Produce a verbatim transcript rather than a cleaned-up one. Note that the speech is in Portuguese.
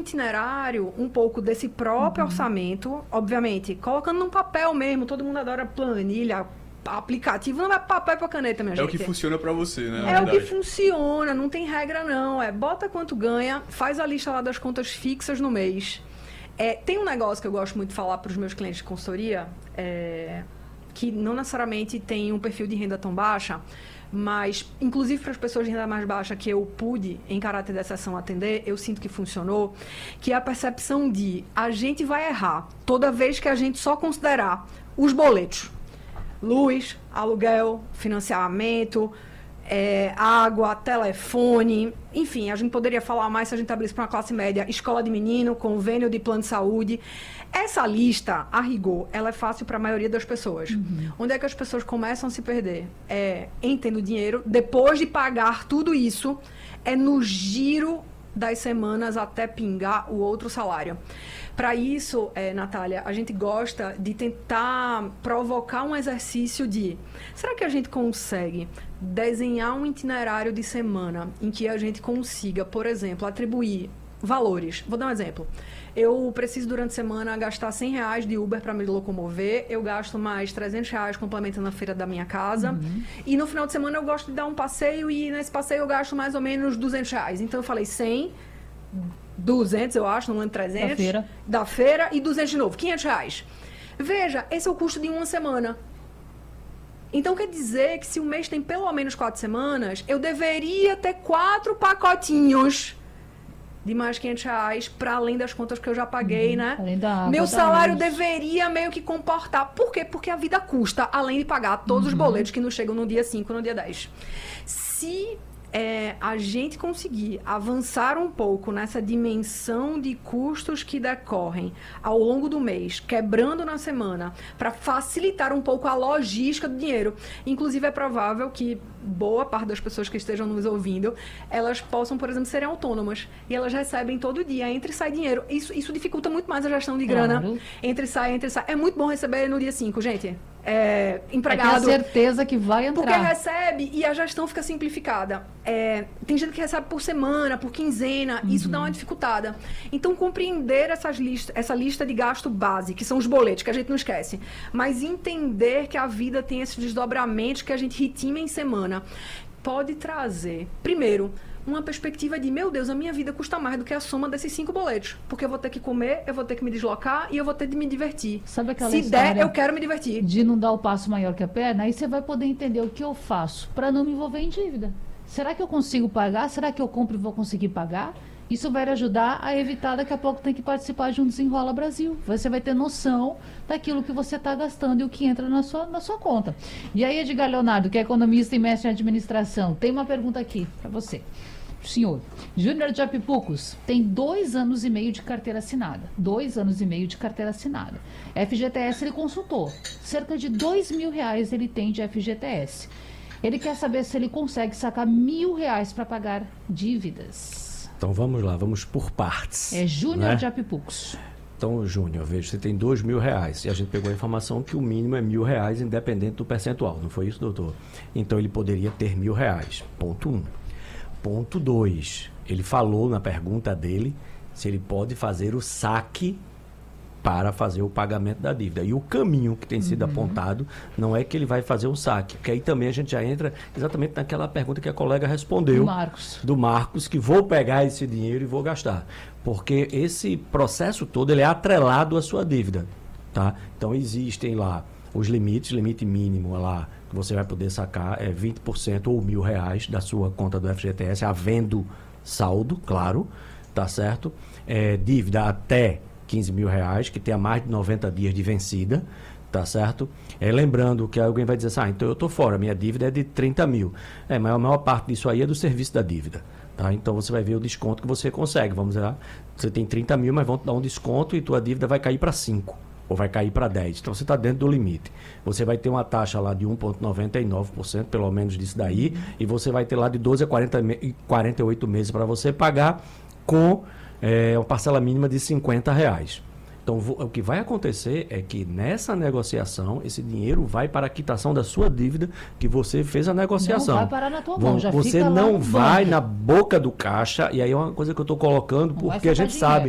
itinerário um pouco desse próprio uhum. orçamento, obviamente, colocando num papel mesmo, todo mundo adora planilha, aplicativo, não é papel para caneta, minha é gente. É o que funciona para você, né? É o que funciona, não tem regra não, é bota quanto ganha, faz a lista lá das contas fixas no mês. É, tem um negócio que eu gosto muito de falar para os meus clientes de consultoria, é, que não necessariamente tem um perfil de renda tão baixa, mas, inclusive para as pessoas de renda mais baixa que eu pude, em caráter de exceção, atender, eu sinto que funcionou, que é a percepção de a gente vai errar toda vez que a gente só considerar os boletos. Luz, aluguel, financiamento, é, água, telefone, enfim, a gente poderia falar mais se a gente abrisse para uma classe média, escola de menino, convênio de plano de saúde. Essa lista, a rigor, ela é fácil para a maioria das pessoas. Uhum. Onde é que as pessoas começam a se perder? É em tendo dinheiro, depois de pagar tudo isso, é no giro das semanas até pingar o outro salário. Para isso, é, Natália, a gente gosta de tentar provocar um exercício de... Será que a gente consegue desenhar um itinerário de semana em que a gente consiga, por exemplo, atribuir valores? Vou dar um exemplo. Eu preciso, durante a semana, gastar cem reais de Uber para me locomover. Eu gasto mais trezentos reais complementando a feira da minha casa. Uhum. E no final de semana eu gosto de dar um passeio e nesse passeio eu gasto mais ou menos duzentos reais. Então eu falei cem, duzentos eu acho, não lembro, trezentos. Da feira. Da feira e duzentos de novo, quinhentos reais. Veja, esse é o custo de uma semana. Então quer dizer que se o mês tem pelo menos quatro semanas, eu deveria ter quatro pacotinhos de mais quinhentos reais, para além das contas que eu já paguei, uhum, né? Além da água, meu salário da deveria meio que comportar. Por quê? Porque a vida custa, além de pagar todos uhum. os boletos que nos chegam no dia cinco, no dia dez. Se é, a gente conseguir avançar um pouco nessa dimensão de custos que decorrem ao longo do mês, quebrando na semana, para facilitar um pouco a logística do dinheiro. Inclusive, é provável que boa parte das pessoas que estejam nos ouvindo, elas possam, por exemplo, serem autônomas. E elas recebem todo dia, entra e sai dinheiro. Isso, isso dificulta muito mais a gestão de grana. Claro. Entra e sai, entra e sai. É muito bom receber no dia cinco, gente. É, empregado. É certeza que vai entrar. Porque recebe e a gestão fica simplificada. É, tem gente que recebe por semana, por quinzena. Uhum. Isso dá uma dificultada. Então, compreender essas lista, essa lista de gasto base, que são os boletos, que a gente não esquece. Mas entender que a vida tem esses desdobramentos que a gente ritima em semana. Pode trazer, primeiro, uma perspectiva de, meu Deus, a minha vida custa mais do que a soma desses cinco boletos. Porque eu vou ter que comer, eu vou ter que me deslocar e eu vou ter de me divertir. Sabe aquela Se der, eu quero me divertir. De não dar o passo maior que a perna, aí você vai poder entender o que eu faço para não me envolver em dívida. Será que eu consigo pagar? Será que eu compro e vou conseguir pagar? Isso vai ajudar a evitar daqui a pouco ter que participar de um Desenrola Brasil. Você vai ter noção daquilo que você está gastando e o que entra na sua, na sua conta. E aí, Edgar Leonardo, que é economista e mestre em administração, tem uma pergunta aqui para você. Senhor, Júnior de Apipucos tem dois anos e meio de carteira assinada. Dois anos e meio de carteira assinada. F G T S ele consultou. Cerca de dois mil reais ele tem de F G T S. Ele quer saber se ele consegue sacar mil reais para pagar dívidas. Então vamos lá, vamos por partes. É Júnior, né? De Apipucos. Então, Júnior, veja, você tem dois mil reais. E a gente pegou a informação que o mínimo é mil reais, independente do percentual. Não foi isso, doutor? Então ele poderia ter mil reais. Ponto um. Ponto dois. Ele falou na pergunta dele se ele pode fazer o saque para fazer o pagamento da dívida. E o caminho que tem sido uhum. apontado não é que ele vai fazer o saque, porque aí também a gente já entra exatamente naquela pergunta que a colega respondeu. Do Marcos. Do Marcos, que vou pegar esse dinheiro e vou gastar. Porque esse processo todo ele é atrelado à sua dívida. Tá? Então existem lá os limites, limite mínimo lá, que você vai poder sacar é vinte por cento ou mil reais da sua conta do F G T S, havendo saldo, claro, tá certo? É, dívida até quinze mil reais, que tenha mais de noventa dias de vencida, tá certo? É, lembrando que alguém vai dizer assim, ah, então eu tô fora, minha dívida é de trinta mil. É, mas a maior parte disso aí é do serviço da dívida, tá? Então você vai ver o desconto que você consegue, vamos dizer, você tem trinta mil, mas vão te dar um desconto e tua dívida vai cair para cinco, ou vai cair para dez, então você está dentro do limite. Você vai ter uma taxa lá de um vírgula noventa e nove por cento, pelo menos disso daí, e você vai ter lá de doze a quarenta e oito meses para você pagar com é, uma parcela mínima de cinquenta reais. Então, o que vai acontecer é que nessa negociação, esse dinheiro vai para a quitação da sua dívida que você fez a negociação. Não vai parar na tua mão, já Você fica não lá vai banco. na boca do caixa, e aí é uma coisa que eu estou colocando, Não porque a gente dinheiro. sabe